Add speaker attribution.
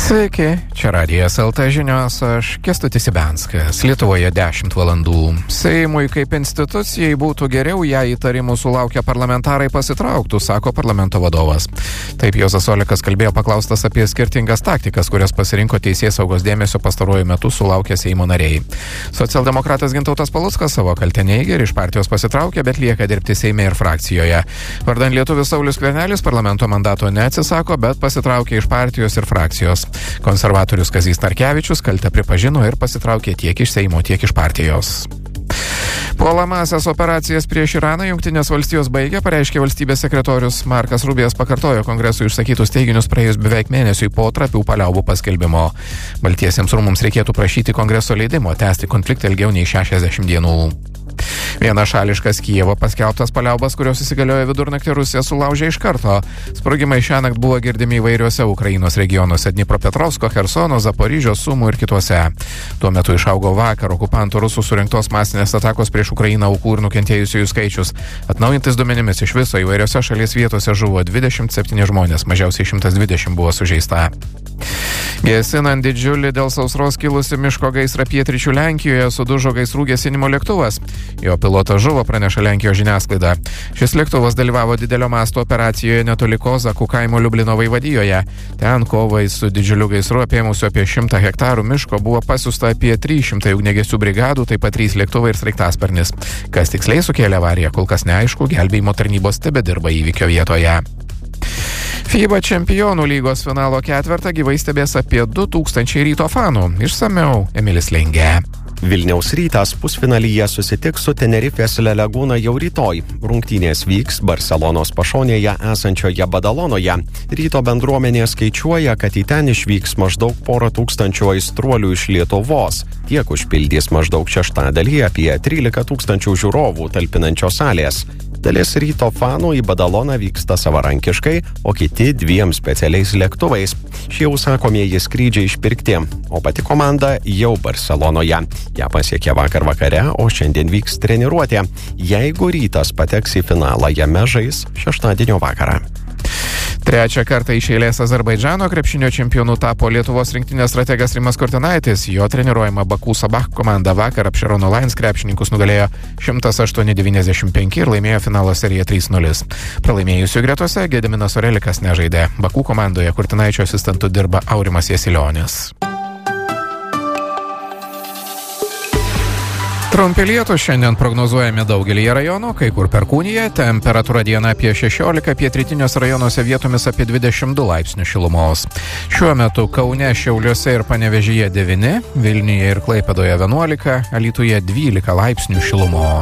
Speaker 1: Sveiki, čia Radijas LT žinios, aš Kęstutis Ibenskas. Lietuvoje 10 valandų. Seimui kaip institucijai būtų geriau, jei įtarimų sulaukę parlamentarai pasitrauktų, sako parlamento vadovas. Taip Juozas Olekas kalbėjo paklaustas apie skirtingas taktikas, kurias pasirinko teisėsaugos dėmesio pastaruoju metu sulaukę Seimo nariai. Socialdemokratas Gintautas Paluckas savo kaltę neigė ir iš partijos pasitraukė, bet lieka dirbti Seime ir frakcijoje. Vardan lietuvis Saulius Skvernelis parlamento mandato neatsisako, bet pasitraukė iš partijos ir frakcijos. Konservatorius Kazys Starkevičius kaltę pripažino ir pasitraukė tiek iš Seimo, tiek iš partijos. Puolamąsias operacijas prieš Iraną Jungtinės valstijos baigė, pareiškė valstybės sekretorius Markas Rubijas, pakartojo kongresui išsakytus teiginius praėjus beveik mėnesiui po trapių paliaubų paskelbimo. Baltiesiems rūmums reikėtų prašyti kongreso leidimo tęsti konfliktą ilgiau nei 60 dienų. Vienašališkas Kijevo paskelbtas paliaubas, kurios įsigaliojo vidurnaktį, Rusija sulaužė iš karto. Sprogimai šiąnakt buvo girdimi įvairiuose Ukrainos regionuose: Dnipropetrovsko, Chersono, Zaporižės, Sumų ir kituose. Tuo metu išaugo vakar okupantų rusų surinktos masinės atakos prieš Ukrainą aukų ir nukentėjusiųjų skaičius. Atnaujintais duomenimis iš viso įvairiose šalies vietose žuvo 27 žmonės, mažiausiai 120 buvo sužeista. Gesinant didžiulį dėl sausros kilusi miško gaisrą pietryčių Lenkijoje sudužo gaisrų gesinimo lėktuvas. Jo pilotas žuvo, praneša Lenkijos žiniasklaida. Šis lėktuvas dalyvavo didelio masto operacijoje netoli Kozakų kaimo Liublino vaivadijoje. Ten kovai su didžiuliu gaisru apėmusiu apie 100 hektarų miško buvo pasiųsta apie 300 ugniagesių brigadų, taip pat 3 lėktuvai ir sraigtasparnis. Kas tiksliai sukėlė avariją, kol kas neaišku, gelbėjimo tarnybos tebedirba įvykio vietoje. FIBA čempionų lygos finalo ketvertą gyvai stebės apie 2000 Ryto fanų. Išsamiau Emilis Lengė.
Speaker 2: Vilniaus Rytas pusfinalyje susitiks su Tenerifės Laguna jau rytoj. Rungtynės vyks Barselonos pašonėje esančioje Badalonoje. Ryto bendruomenė skaičiuoja, kad į ten išvyks maždaug 100 000 aistruolių iš Lietuvos. Tiek užpildys maždaug šeštadalį apie 13 000 žiūrovų talpinančios salės. Dalis Ryto fanų į Badaloną vyksta savarankiškai, o kiti 2 specialiais lėktuvais. Šie užsakomieji skrydžiai išpirkti, o pati komanda jau Barselonoje. Ją pasiekė vakar vakare, o šiandien vyks treniruotė. Jeigu Rytas pateks į finalą, jame žais šeštadienio vakarą.
Speaker 1: Trečią kartą iš eilės Azerbaidžano krepšinio čempionu tapo Lietuvos rinktinės strategas Rimas Kurtinaitis. Jo treniruojama Baku Sabah komanda vakar Apšerono Lions krepšininkus nugalėjo 108-95 ir laimėjo finalo seriją 3-0. Pralaimėjusių gretose Gediminas Orelikas nežaidė. Baku komandoje Kurtinaičio asistentu dirba Aurimas Jasilionis. Trumpi lietūs šiandien prognozuojami daugelyje rajonų, kai kur perkūnija, temperatūra dieną apie 16, pietrytiniuose rajonuose vietomis apie 22 laipsnių šilumos. Šiuo metu Kaune, Šiauliuose ir Panevėžyje 9, Vilniuje ir Klaipėdoje 11, Alytuje 12 laipsnių šilumos.